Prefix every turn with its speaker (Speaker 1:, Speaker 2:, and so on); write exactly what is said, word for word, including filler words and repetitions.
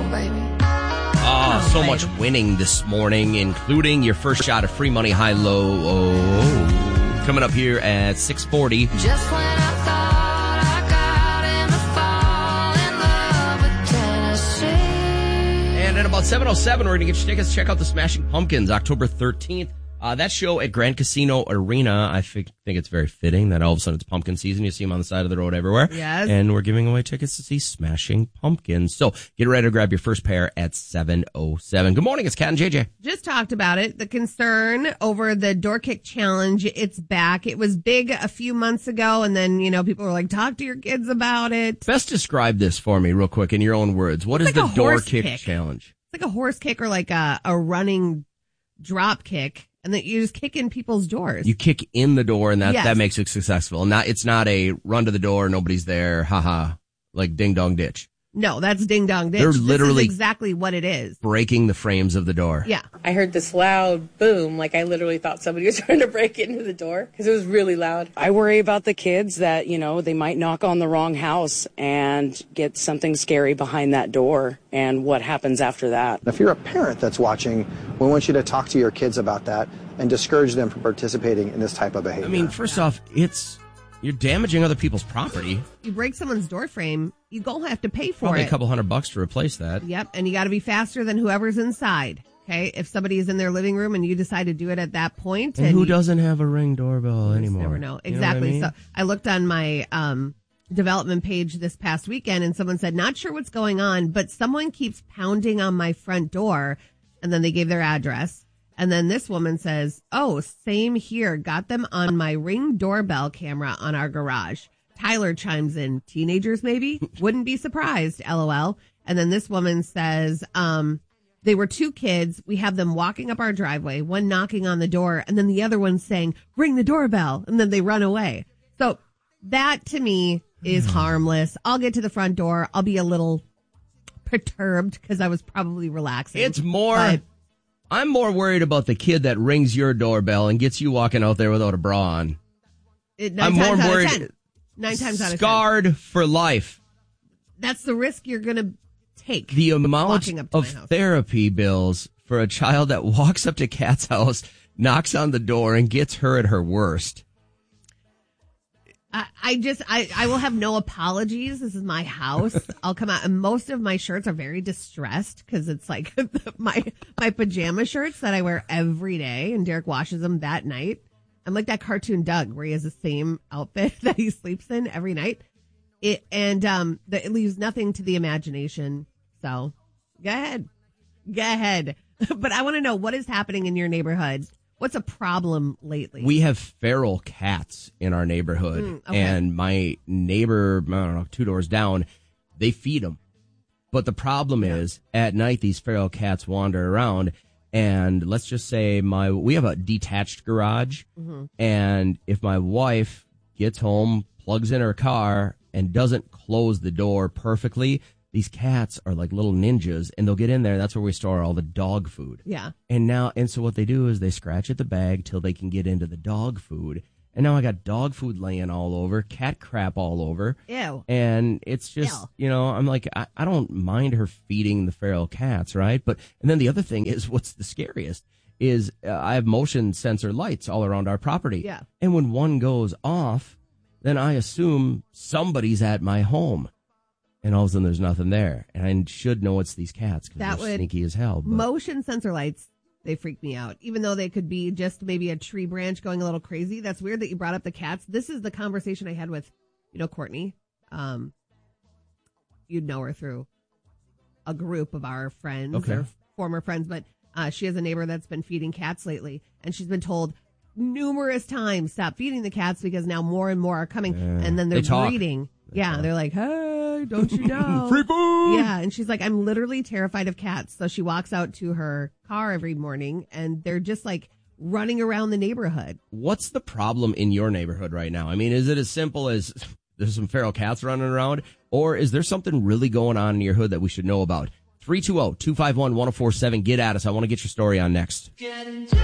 Speaker 1: baby.
Speaker 2: Oh, so much winning this morning, including your first shot of free money high-low. Oh, coming up here at six forty.
Speaker 1: Just when I thought I got him to fall in love with Tennessee.
Speaker 2: And at about seven oh seven, we're going to get you tickets. Check out the Smashing Pumpkins, October thirteenth. Uh, that show at Grand Casino Arena, I think, think it's very fitting that all of a sudden it's pumpkin season. You see them on the side of the road everywhere.
Speaker 3: Yes.
Speaker 2: And we're giving away tickets to see Smashing Pumpkins. So get ready to grab your first pair at seven oh seven. Good morning. It's Kat and J J.
Speaker 3: Just talked about it. The concern over the door kick challenge. It's back. It was big a few months ago. And then, you know, people were like, talk to your kids about it.
Speaker 2: Best describe this for me real quick in your own words. What
Speaker 3: It's
Speaker 2: is
Speaker 3: like
Speaker 2: the
Speaker 3: a
Speaker 2: door
Speaker 3: horse
Speaker 2: kick,
Speaker 3: kick.
Speaker 2: challenge?
Speaker 3: It's like a horse kick or like a, a running drop kick. And then you just kick in people's doors.
Speaker 2: You kick in the door, and that,
Speaker 3: Yes.
Speaker 2: that makes it successful. Not It's not a run to the door, nobody's there, haha, like ding dong ditch.
Speaker 3: No, that's ding dong ditch.
Speaker 2: They're
Speaker 3: This
Speaker 2: literally-
Speaker 3: is exactly what it is.
Speaker 2: Breaking the frames of the door.
Speaker 3: Yeah.
Speaker 4: I heard this loud boom, like I literally thought somebody was trying to break into the door because it was really loud.
Speaker 5: I worry about the kids that, you know, they might knock on the wrong house and get something scary behind that door and what happens after that.
Speaker 6: If you're a parent that's watching, we want you to talk to your kids about that and discourage them from participating in this type of behavior.
Speaker 2: I mean, first off, it's you're damaging other people's property.
Speaker 3: You break someone's door frame, you go have to pay for
Speaker 2: Probably
Speaker 3: it.
Speaker 2: a couple hundred bucks to replace that.
Speaker 3: Yep, and you got to be faster than whoever's inside. Okay, if somebody is in their living room and you decide to do it at that point,
Speaker 2: And,
Speaker 3: and
Speaker 2: who
Speaker 3: you,
Speaker 2: doesn't have a Ring doorbell
Speaker 3: you
Speaker 2: anymore?
Speaker 3: never know
Speaker 2: You know what I
Speaker 3: exactly.
Speaker 2: mean?
Speaker 3: So I looked on my um, development page this past weekend, and someone said, "Not sure what's going on, but someone keeps pounding on my front door," and then they gave their address. And then this woman says, "Oh, same here. Got them on my Ring doorbell camera on our garage." Tyler chimes in, "Teenagers, maybe? Wouldn't be surprised, LOL." And then this woman says, um, they were two kids. We have them walking up our driveway, one knocking on the door, and then the other one saying, "Ring the doorbell." And then they run away. So that to me is harmless. I'll get to the front door. I'll be a little perturbed because I was probably relaxing.
Speaker 2: It's more...
Speaker 3: But
Speaker 2: I'm more worried about the kid that rings your doorbell and gets you walking out there without a bra on.
Speaker 3: it, nine
Speaker 2: I'm
Speaker 3: times
Speaker 2: more
Speaker 3: out
Speaker 2: worried-
Speaker 3: of ten. Nine times out of ten.
Speaker 2: Scarred for life.
Speaker 3: That's the risk you're going to take.
Speaker 2: The amount
Speaker 3: walking up to
Speaker 2: of
Speaker 3: my house.
Speaker 2: therapy bills for a child that walks up to Kat's house, knocks on the door, and gets her at her worst.
Speaker 3: I, I just, I, I will have no apologies. This is my house. I'll come out, and most of my shirts are very distressed because it's like my my pajama shirts that I wear every day, and Derek washes them that night. I'm like that cartoon Doug where he has the same outfit that he sleeps in every night. It and um, the, it leaves nothing to the imagination. So go ahead, go ahead. But I want to know what is happening in your neighborhood. What's a problem lately?
Speaker 2: We have feral cats in our neighborhood,
Speaker 3: Mm, okay.
Speaker 2: and my neighbor, I don't know, two doors down, they feed them. But the problem is, at night, these feral cats wander around, and let's just say my we have a detached garage,
Speaker 3: Mm-hmm.
Speaker 2: and if my wife gets home, plugs in her car, and doesn't close the door perfectly, these cats are like little ninjas, and they'll get in there. That's where we store all the dog food.
Speaker 3: Yeah.
Speaker 2: And now, and so what they do is they scratch at the bag till they can get into the dog food. And now I got dog food laying all over, cat crap all over.
Speaker 3: Ew.
Speaker 2: And it's just,
Speaker 3: Ew.
Speaker 2: you know, I'm like, I, I don't mind her feeding the feral cats, right? But, and then the other thing is what's the scariest is uh, I have motion sensor lights all around our property.
Speaker 3: Yeah.
Speaker 2: And when one goes off, then I assume somebody's at my home. And all of a sudden, there's nothing there. And I should know it's these cats because
Speaker 3: That
Speaker 2: they're
Speaker 3: would-
Speaker 2: sneaky as hell. But
Speaker 3: Motion sensor lights, they freak me out. Even though they could be just maybe a tree branch going a little crazy. That's weird that you brought up the cats. This is the conversation I had with, you know, Courtney. Um, you'd know her through a group of our friends
Speaker 2: Okay.
Speaker 3: or former friends, but uh, she has a neighbor that's been feeding cats lately, and she's been told numerous times, stop feeding the cats because now more and more are coming,
Speaker 2: Yeah.
Speaker 3: and then they're
Speaker 2: They talk.
Speaker 3: breeding.
Speaker 2: They
Speaker 3: yeah,
Speaker 2: talk.
Speaker 3: they're like, hey, don't you know?
Speaker 2: Free food!
Speaker 3: Yeah, and she's like, I'm literally terrified of cats. So she walks out to her car every morning, and they're just like running around the neighborhood.
Speaker 2: What's the problem in your neighborhood right now? I mean, is it as simple as there's some feral cats running around, or is there something really going on in your hood that we should know about? three two zero, two five one, one zero four seven. Get at us. I want to get your story on next.